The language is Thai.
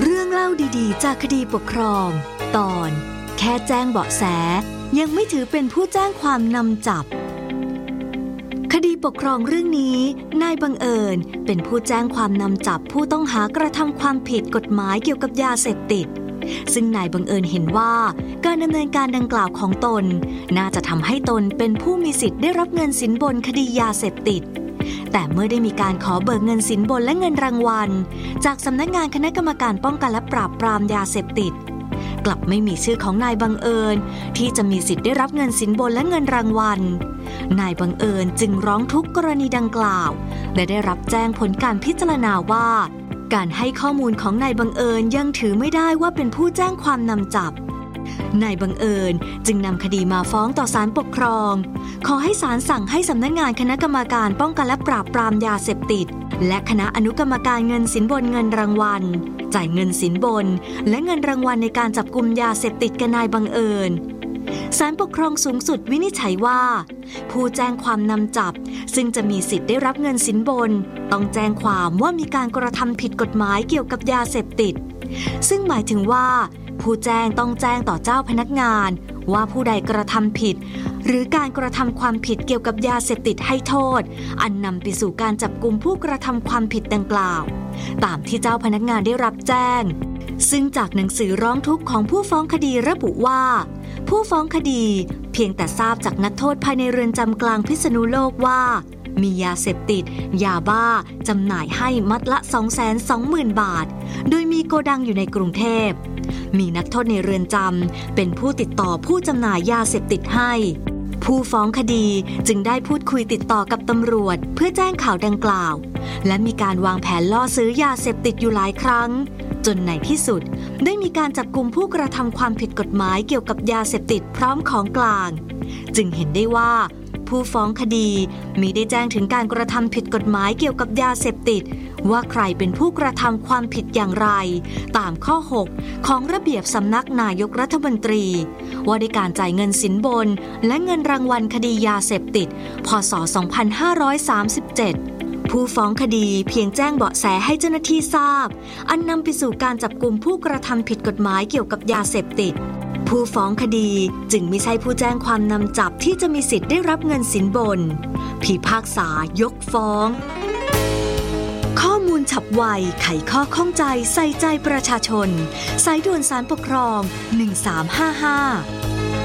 เรื่องเล่าดีๆจากคดีปกครองตอนแค่แจ้งเบาะแสยังไม่ถือเป็นผู้แจ้งความนำจับคดีปกครองเรื่องนี้นายบังเอิญเป็นผู้แจ้งความนำจับผู้ต้องหากระทำความผิดกฎหมายเกี่ยวกับยาเสพติดซึ่งนายบังเอิญเห็นว่าการดำเนินการดังกล่าวของตนน่าจะทำให้ตนเป็นผู้มีสิทธิ์ได้รับเงินสินบนคดียาเสพติดแต่เมื่อได้มีการขอเบิกเงินสินบนและเงินรางวัลจากสำนักงานคณะกรรมการป้องกันและปราบปรามยาเสพติดกลับไม่มีชื่อของนายบังเอิญที่จะมีสิทธิ์ได้รับเงินสินบนและเงินรางวัลนายบังเอิญจึงร้องทุกข์กรณีดังกล่าวและได้รับแจ้งผลการพิจารณาว่าการให้ข้อมูลของนายบังเอิญยังถือไม่ได้ว่าเป็นผู้แจ้งความนำจับนายบังเอิญจึงนำคดีมาฟ้องต่อศาลปกครองขอให้ศาลสั่งให้สำนักงานคณะกรรมการป้องกันและปราบปรามยาเสพติดและคณะอนุกรรมการเงินสินบนเงินรางวัลจ่ายเงินสินบนและเงินรางวัลในการจับกุมยาเสพติดกับนายบังเอิญศาลปกครองสูงสุดวินิจฉัยว่าผู้แจ้งความนำจับซึ่งจะมีสิทธิ์ได้รับเงินสินบนต้องแจ้งความว่ามีการกระทำผิดกฎหมายเกี่ยวกับยาเสพติดซึ่งหมายถึงว่าผู้แจ้งต้องแจ้งต่อเจ้าพนักงานว่าผู้ใดกระทำผิดหรือการกระทำความผิดเกี่ยวกับยาเสพติดให้โทษอันนำไปสู่การจับกุมผู้กระทำความผิดดังกล่าวตามที่เจ้าพนักงานได้รับแจ้งซึ่งจากหนังสือร้องทุกข์ของผู้ฟ้องคดีระบุว่าผู้ฟ้องคดีเพียงแต่ทราบจากนักโทษภายในเรือนจำกลางพิษณุโลกว่ามียาเสพติดยาบ้าจำหน่ายให้มัดละ 220,000 บาทโดยมีโกดังอยู่ในกรุงเทพมีนักโทษในเรือนจำเป็นผู้ติดต่อผู้จำหน่ายยาเสพติดให้ผู้ฟ้องคดีจึงได้พูดคุยติดต่อกับตำรวจเพื่อแจ้งข่าวดังกล่าวและมีการวางแผนล่อซื้อยาเสพติดอยู่หลายครั้งจนในที่สุดได้มีการจับกุมผู้กระทำความผิดกฎหมายเกี่ยวกับยาเสพติดพร้อมของกลางจึงเห็นได้ว่าผู้ฟ้องคดีมิได้แจ้งถึงการกระทำผิดกฎหมายเกี่ยวกับยาเสพติดว่าใครเป็นผู้กระทำความผิดอย่างไรตามข้อ 6 ของระเบียบสำนักนายกรัฐมนตรีว่าด้วยการจ่ายเงินสินบนและเงินรางวัลคดียาเสพติดพ.ศ. 2537ผู้ฟ้องคดีเพียงแจ้งเบาะแสให้เจ้าหน้าที่ทราบอันนำไปสู่การจับกุมผู้กระทำผิดกฎหมายเกี่ยวกับยาเสพติดผู้ฟ้องคดีจึงไม่ใช่ผู้แจ้งความนำจับที่จะมีสิทธิ์ได้รับเงินสินบนพิพากษายกฟ้องข้อมูลฉับไวไขข้อข้องใจใส่ใจประชาชนสายด่วนศาลปกครอง1355